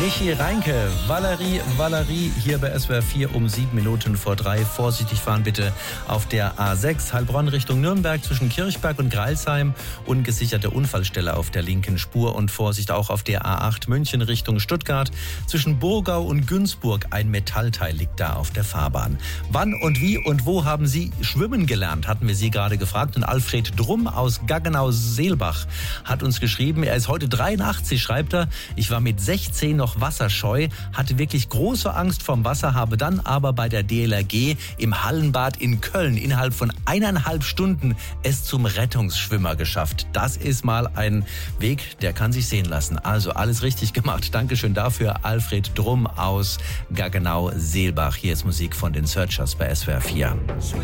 Michi Reinke, Valerie, hier bei SWR 4 um 2:07. Vorsichtig fahren bitte auf der A6 Heilbronn Richtung Nürnberg zwischen Kirchberg und Greilsheim. Ungesicherte Unfallstelle auf der linken Spur und Vorsicht auch auf der A8 München Richtung Stuttgart. Zwischen Burgau und Günzburg ein Metallteil liegt da auf der Fahrbahn. Wann und wie und wo haben Sie schwimmen gelernt, hatten wir Sie gerade gefragt. Und Alfred Drumm aus Gaggenau-Seelbach hat uns geschrieben, er ist heute 83, schreibt er. Ich war mit 16 noch wasserscheu, hatte wirklich große Angst vorm Wasser, habe dann aber bei der DLRG im Hallenbad in Köln innerhalb von 1,5 Stunden es zum Rettungsschwimmer geschafft. Das ist mal ein Weg, der kann sich sehen lassen. Also alles richtig gemacht. Dankeschön dafür, Alfred Drumm aus Gaggenau-Seelbach. Hier ist Musik von den Searchers bei SWR 4.